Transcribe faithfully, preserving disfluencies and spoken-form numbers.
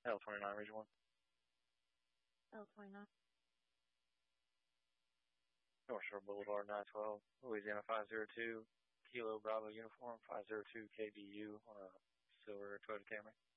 L twenty-nine, Region one. L twenty-nine. North Shore Boulevard, nine twelve, Louisiana five zero two, Kilo Bravo Uniform, five zero two K B U on a silver Toyota Camry.